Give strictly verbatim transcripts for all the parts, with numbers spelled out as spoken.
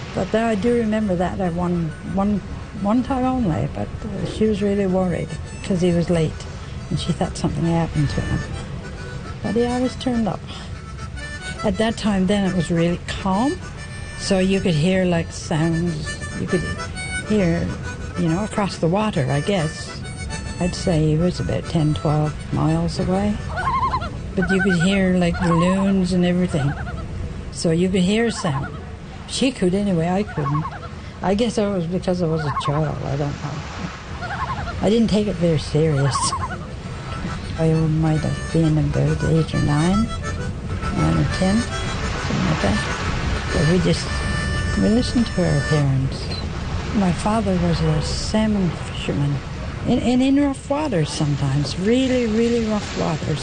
But I do remember that I one, one, one time only, but uh, she was really worried because he was late and she thought something happened to him. But he always turned up. At that time then it was really calm, so you could hear like sounds, you could hear, you know, across the water, I guess. I'd say he was about ten, twelve miles away. But you could hear like the loons and everything. So you could hear sound. She could anyway, I couldn't. I guess it was because I was a child, I don't know. I didn't take it very serious. I might have been about eight or nine, nine or ten, something like that. But we just, we listened to our parents. My father was a salmon fisherman, and in, in, in rough waters sometimes, really, really rough waters.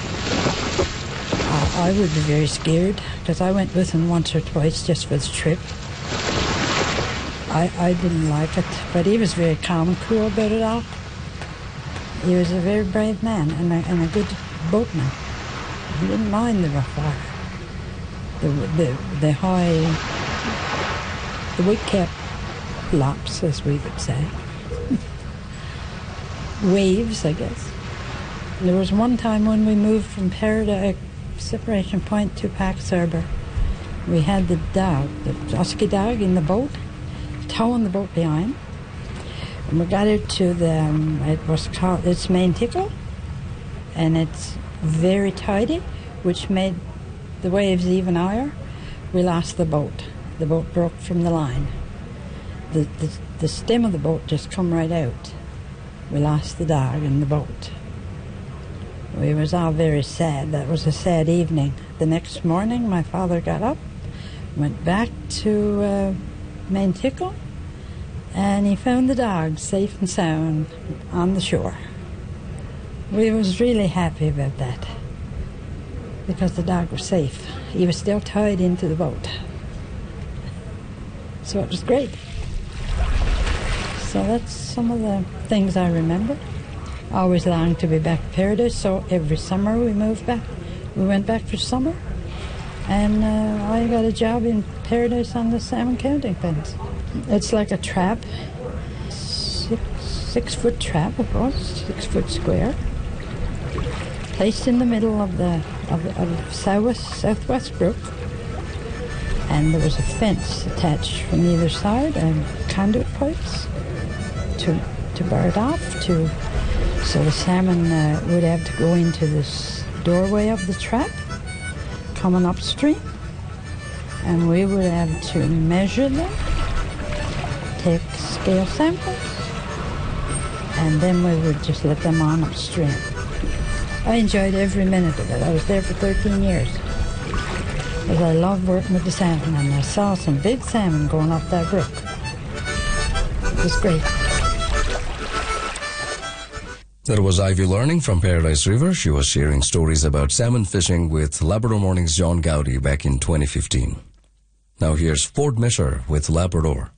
Uh, I would be very scared, because I went with him once or twice just for the trip. I, I didn't like it, but he was very calm and cool about it all. He was a very brave man and a, and a good boatman. He didn't mind the rough water. The, the, the high, the weak-capped lops, as we would say. Waves, I guess. There was one time when we moved from Paradise, Separation Point, to Pax Harbour. We had the dog, the Husky dog, in the boat, towing the boat behind. And we got it to the, um, it was called, it's Maintico, and it's very tidy, which made the waves even higher. We lost the boat. The boat broke from the line. The, the, the stem of the boat just come right out. We lost the dog and the boat. We was all very sad. That was a sad evening. The next morning, my father got up, went back to uh, Maintico, and he found the dog safe and sound on the shore. We was really happy about that, because the dog was safe. He was still tied into the boat. So it was great. So that's some of the things I remember. I always longed to be back in Paradise, so every summer we moved back. We went back for summer, and uh, I got a job in Paradise on the salmon counting pens. It's like a trap, six, six foot trap it was, six foot square, placed in the middle of the of, of south, Southwest Brook, and there was a fence attached from either side and conduit pipes to to bar it off, to so the salmon uh, would have to go into this doorway of the trap coming upstream, and we would have to measure them, take scale samples, and then we would just let them on upstream. I enjoyed every minute of it. I was there for thirteen years. Because I loved working with the salmon, and I saw some big salmon going up that brook. It was great. That was Ivy Learning from Paradise River. She was sharing stories about salmon fishing with Labrador Morning's John Gowdy back in twenty fifteen. Now here's Ford Messer with Labrador.